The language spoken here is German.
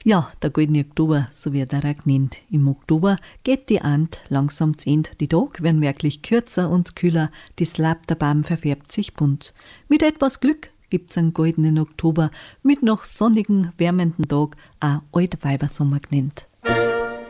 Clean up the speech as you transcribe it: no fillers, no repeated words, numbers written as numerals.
Ja, der goldene Oktober, so wird er auch genannt. Im Oktober geht die Ant langsam zu Ende. Die Tage werden wirklich kürzer und kühler. Das Laub der Baum verfärbt sich bunt. Mit etwas Glück gibt's einen goldenen Oktober. Mit noch sonnigen, wärmenden Tag, auch Altweibersommer genannt.